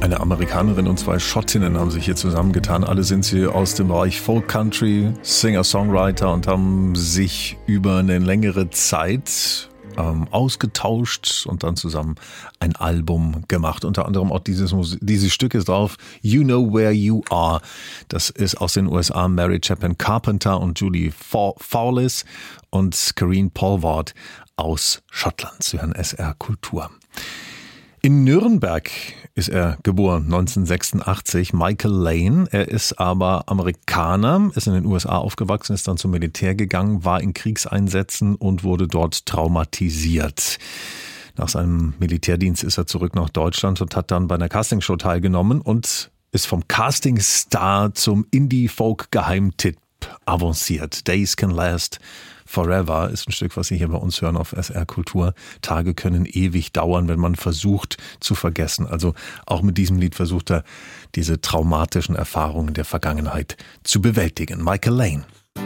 Eine Amerikanerin und 2 Schottinnen haben sich hier zusammengetan. Alle sind sie aus dem Bereich Folk Country, Singer-Songwriter und haben sich über eine längere Zeit ausgetauscht und dann zusammen ein Album gemacht. Unter anderem auch dieses Stück ist drauf, You Know Where You Are. Das ist aus den USA Mary Chapin Carpenter und Julie Fowlis und Karine Polwart aus Schottland. Sie hören SR Kultur. In Nürnberg ist er geboren, 1986, Michael Lane. Er ist aber Amerikaner, ist in den USA aufgewachsen, ist dann zum Militär gegangen, war in Kriegseinsätzen und wurde dort traumatisiert. Nach seinem Militärdienst ist er zurück nach Deutschland und hat dann bei einer Castingshow teilgenommen und ist vom Castingstar zum Indie-Folk-Geheimtipp avanciert. Days Can Last Forever ist ein Stück, was Sie hier bei uns hören auf SR Kultur. Tage können ewig dauern, wenn man versucht zu vergessen. Also auch mit diesem Lied versucht er, diese traumatischen Erfahrungen der Vergangenheit zu bewältigen. Michael Lane.